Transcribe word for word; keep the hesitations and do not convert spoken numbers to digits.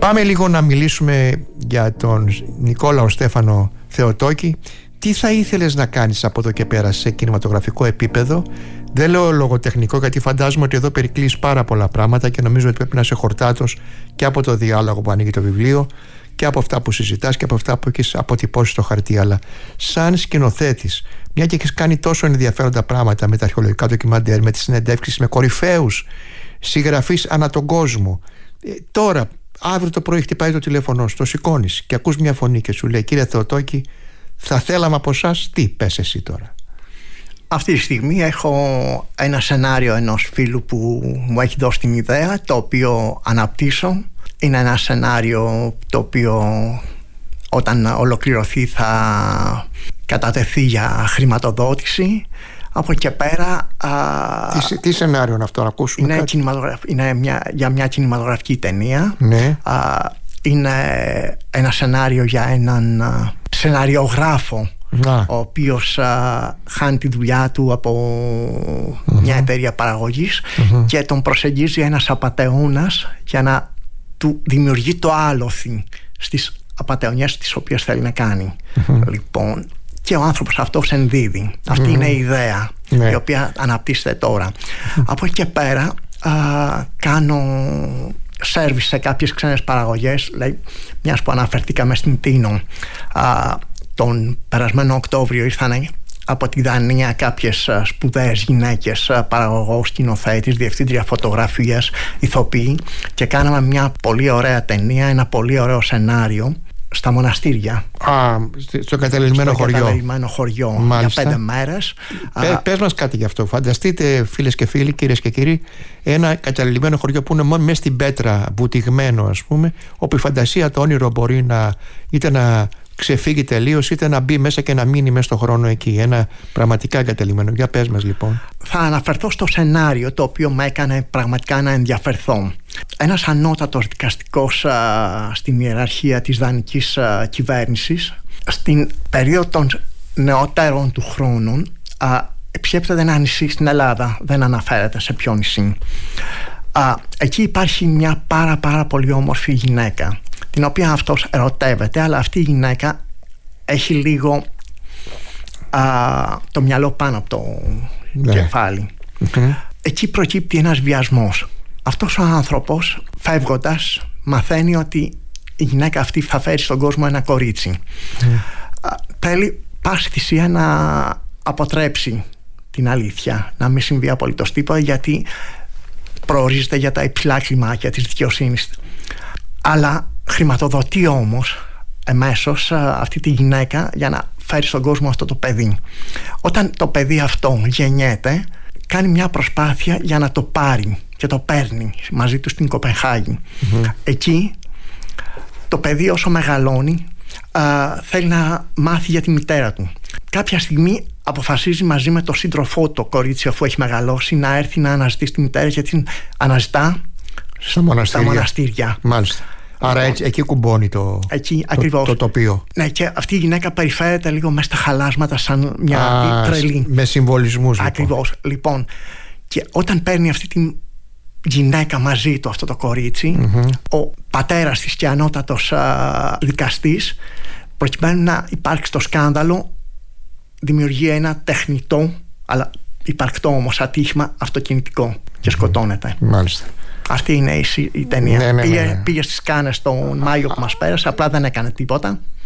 Πάμε λίγο να μιλήσουμε για τον Νικόλαο Στέφανο Θεοτόκη. Τι θα ήθελες να κάνεις από εδώ και πέρα σε κινηματογραφικό επίπεδο? Δεν λέω λογοτεχνικό, γιατί φαντάζομαι ότι εδώ περικλείς πάρα πολλά πράγματα και νομίζω ότι πρέπει να είσαι χορτάτος και από το διάλογο που ανοίγει το βιβλίο και από αυτά που συζητάς και από αυτά που έχεις αποτυπώσει στο χαρτί. Αλλά σαν σκηνοθέτης, μια και έχεις κάνει τόσο ενδιαφέροντα πράγματα με τα αρχαιολογικά ντοκιμαντέρ, με τις συνεντεύξεις με κορυφαίους συγγραφείς ανά τον κόσμο, ε, τώρα αύριο το πρωί χτυπάει το τηλέφωνο, το σηκώνεις και ακούς μια φωνή και σου λέει: κύριε Θεοτόκη, θα θέλαμε από εσάς, τι πες εσύ τώρα? Αυτή τη στιγμή έχω ένα σενάριο ενός φίλου που μου έχει δώσει την ιδέα, το οποίο αναπτύσσω. Είναι ένα σενάριο το οποίο όταν ολοκληρωθεί θα κατατεθεί για χρηματοδότηση. Από εκεί και πέρα... Τι, τι σενάριο είναι αυτό, να ακούσουμε? Είναι, κινηματογραφ... είναι μια, για μια κινηματογραφική ταινία. Ναι. Α, είναι ένα σενάριο για έναν α, σεναριογράφο, να. ο οποίος α, χάνει τη δουλειά του από mm-hmm. μια εταιρεία παραγωγής mm-hmm. και τον προσεγγίζει ένας απατεώνας για να του δημιουργεί το άλοθη στις απατεωνιές τις οποίες θέλει να κάνει. Mm-hmm. Λοιπόν, και ο άνθρωπος αυτός ενδίδει. Αυτή mm-hmm. είναι η ιδέα yeah. η οποία αναπτύσσεται τώρα. Mm-hmm. Από εκεί και πέρα α, κάνω σέρβις σε κάποιες ξένες παραγωγές. Λέει, μιας που αναφερθήκαμε στην Τίνο, α, τον περασμένο Οκτώβριο ήρθαν από τη Δανία κάποιες σπουδαίες γυναίκες, παραγωγός, σκηνοθέτης, διευθύντρια φωτογραφίας, ηθοποιοί, και κάναμε μια πολύ ωραία ταινία, ένα πολύ ωραίο σενάριο στα μοναστήρια. Α, στο καταλελειμμένο στο χωριό. καταλελειμμένο χωριό. Μάλιστα. Για πέντε μέρες. Πε, Α, πες μας κάτι γι' αυτό. Φανταστείτε, φίλες και φίλοι, κυρίες και κύριοι, ένα καταλελειμμένο χωριό που είναι μόνο μέσα στην πέτρα, βουτυγμένο, ας πούμε, όπου η φαντασία, το όνειρο μπορεί να είτε να ξεφύγει τελείως, είτε να μπει μέσα και να μείνει μέσα στο χρόνο εκεί. Ένα πραγματικά εγκαταλειμμένο. Για πες μας λοιπόν. Θα αναφερθώ στο σενάριο το οποίο με έκανε πραγματικά να ενδιαφερθώ. Ένας ανώτατος δικαστικός α, στην ιεραρχία της δανικής α, κυβέρνησης, στην περίοδο των νεότερων του χρόνων, επισκέπτεται ένα νησί στην Ελλάδα. Δεν αναφέρεται σε ποιο νησί. Α, εκεί υπάρχει μια πάρα πάρα πολύ όμορφη γυναίκα, την οποία αυτός ερωτεύεται, αλλά αυτή η γυναίκα έχει λίγο α, το μυαλό πάνω από το yeah. κεφάλι. Okay. Εκεί προκύπτει ένας βιασμός. Αυτός ο άνθρωπος, φεύγοντας, μαθαίνει ότι η γυναίκα αυτή θα φέρει στον κόσμο ένα κορίτσι. Yeah. Α, θέλει πάση θυσία να αποτρέψει την αλήθεια, να μην συμβεί απολύτως τίποτα, γιατί προορίζεται για τα υψηλά κλιμάκια της δικαιοσύνης. Αλλά χρηματοδοτεί όμως εμέσως αυτή τη γυναίκα για να φέρει στον κόσμο αυτό το παιδί. Όταν το παιδί αυτό γεννιέται, κάνει μια προσπάθεια για να το πάρει και το παίρνει μαζί του στην Κοπενχάγη. Mm-hmm. Εκεί το παιδί, όσο μεγαλώνει, α, θέλει να μάθει για τη μητέρα του. Κάποια στιγμή αποφασίζει μαζί με το σύντροφό, το κορίτσι, αφού έχει μεγαλώσει, να έρθει να αναζητήσει τη μητέρα, γιατί την αναζητά στα μοναστήρια. Στα μοναστήρια. Μάλιστα. Άρα έτσι, εκεί κουμπώνει το, εκεί, το, το, το τοπίο. Ναι, και αυτή η γυναίκα περιφέρεται λίγο μέσα στα χαλάσματα σαν μια Α, τρελή. Με συμβολισμούς. Ακριβώς. Λοιπόν. λοιπόν, και όταν παίρνει αυτή τη γυναίκα μαζί του, αυτό το κορίτσι, mm-hmm. ο πατέρας της και ανώτατος α, δικαστής, προκειμένου να υπάρξει το σκάνδαλο, δημιουργεί ένα τεχνητό, αλλά υπαρκτό όμως ατύχημα αυτοκινητικό και σκοτώνεται. Μάλιστα. Αυτή είναι η, η ταινία. Ναι, ναι, ναι, ναι. Πήγε, πήγε στις Κάνες τον Μάιο που μας πέρασε, απλά δεν έκανε τίποτα.